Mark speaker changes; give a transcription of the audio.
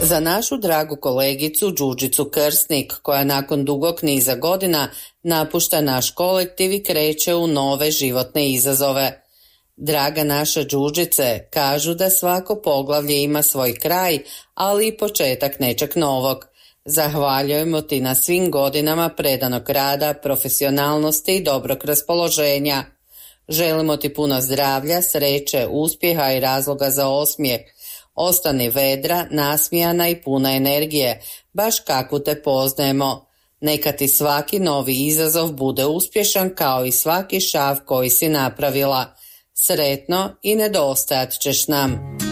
Speaker 1: Za našu dragu kolegicu Đurđicu Krsnik, koja nakon dugog niza godina napušta naš kolektiv i kreće u nove životne izazove. Draga naša Đurđice, kažu da svako poglavlje ima svoj kraj, ali i početak nečeg novog. Zahvaljujemo ti na svim godinama predanog rada, profesionalnosti i dobrog raspoloženja. Želimo ti puno zdravlja, sreće, uspjeha i razloga za osmijeh. Ostani vedra, nasmijana i puna energije, baš kakvu te poznajemo. Neka ti svaki novi izazov bude uspješan kao i svaki šav koji si napravila. Sretno i nedostajat ćeš nam.